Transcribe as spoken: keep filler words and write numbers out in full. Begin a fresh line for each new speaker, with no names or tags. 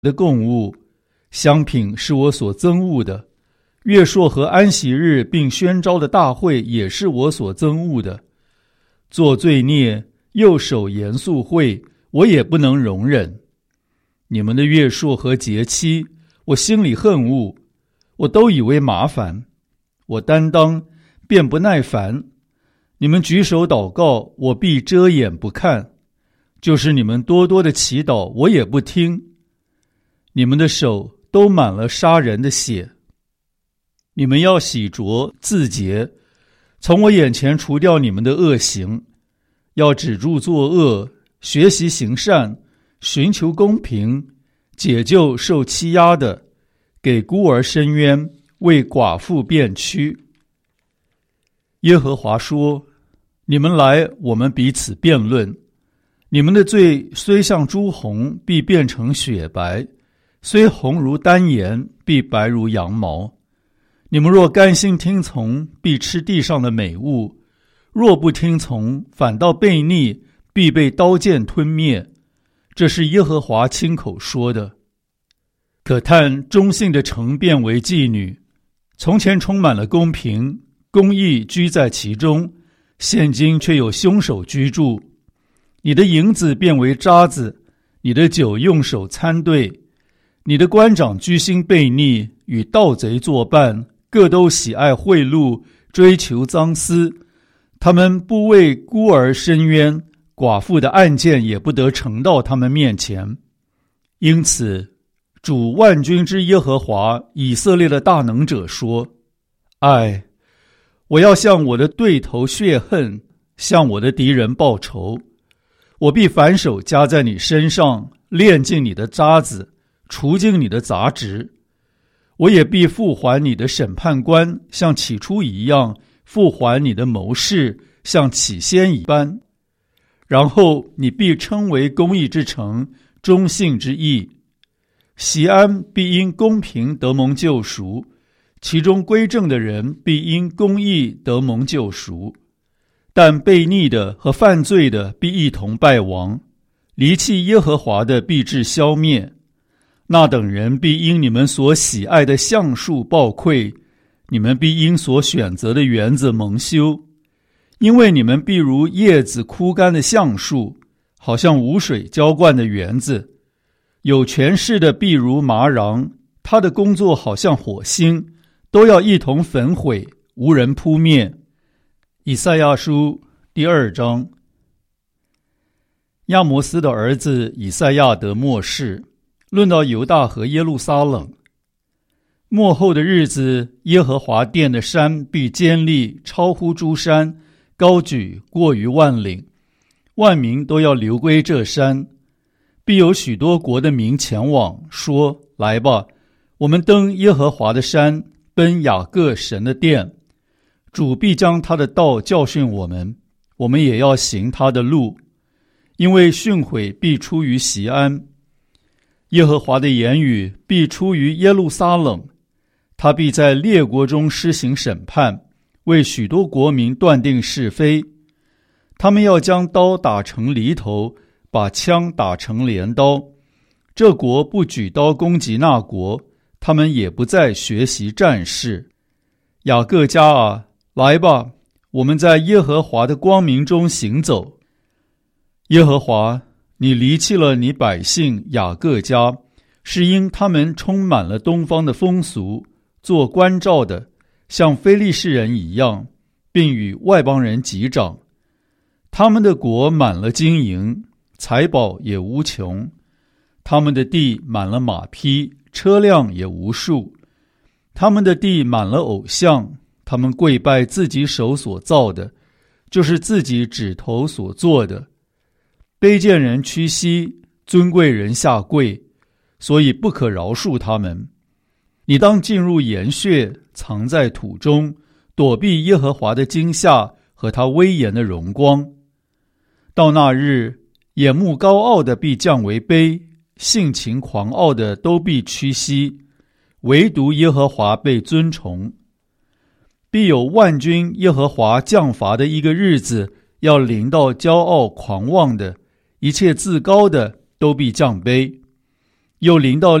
的供物，香品是我所憎恶的，月朔和安息日并宣召的大会也是我所憎恶的。做罪孽又守严肃会，我也不能容忍。你们的月朔和节期，我心里恨恶，我都以为麻烦，我担当便不耐烦。你们举手祷告，我必遮掩不看；就是你们多多的祈祷，我也不听。你们的手都满了杀人的血。你们要洗濯自洁，从我眼前除掉你们的恶行，要止住作恶，学习行善，寻求公平，解救受欺压的，给孤儿伸冤，为寡妇辩屈。耶和华说：你们来，我们彼此辩论。你们的罪虽像朱红，必变成雪白；虽红如丹颜，必白如羊毛。你们若甘心听从，必吃地上的美物；若不听从，反倒悖逆，必被刀剑吞灭。这是耶和华亲口说的。可叹忠信的城变为妓女，从前充满了公平，公义居在其中，现今却有凶手居住。你的银子变为渣子，你的酒用手参对。你的官长居心悖逆，与盗贼作伴，各都喜爱贿赂，追求赃私。他们不为孤儿伸冤，寡妇的案件也不得呈到他们面前。因此主万军之耶和华，以色列的大能者说：唉，我要向我的对头血恨，向我的敌人报仇。我必反手加在你身上，炼尽你的渣子，除尽你的杂质。我也必复还你的审判官，像起初一样，复还你的谋士，像起先一般。然后你必称为公义之城，忠信之义。锡安必因公平得蒙救赎，其中归正的人必因公义得蒙救赎。但悖逆的和犯罪的必一同败亡，离弃耶和华的必致消灭。那等人必因你们所喜爱的橡树暴溃，你们必因所选择的园子蒙羞。因为你们必如叶子枯干的橡树，好像无水浇灌的园子。有权势的必如麻瓤，他的工作好像火星，都要一同焚毁，无人扑灭。以赛亚书第二章。亚摩斯的儿子以赛亚得末世，论到犹大和耶路撒冷。末后的日子，耶和华殿的山必坚立，超乎诸山，高举过于万岭，万民都要流归这山。必有许多国的民前往，说：来吧，我们登耶和华的山，奔雅各神的殿。主必将他的道教训我们，我们也要行他的路，因为训诲必出于锡安，耶和华的言语必出于耶路撒冷。他必在列国中施行审判，为许多国民断定是非。他们要将刀打成犁头，把枪打成镰刀。这国不举刀攻击那国，他们也不再学习战事。雅各家啊，来吧，我们在耶和华的光明中行走。耶和华，你离弃了你百姓雅各家，是因他们充满了东方的风俗，做关照的，像非利士人一样，并与外邦人击掌。他们的国满了金银，财宝也无穷。他们的地满了马匹，车辆也无数。他们的地满了偶像，他们跪拜自己手所造的，就是自己指头所做的。卑贱人屈膝，尊贵人下跪，所以不可饶恕他们。你当进入岩穴，藏在土中，躲避耶和华的惊吓和他威严的荣光。到那日，眼目高傲的必降为卑，性情狂傲的都必屈膝，唯独耶和华被尊崇。必有万军耶和华降罚的一个日子，要临到骄傲狂妄的，一切自高的都必降卑。 又临到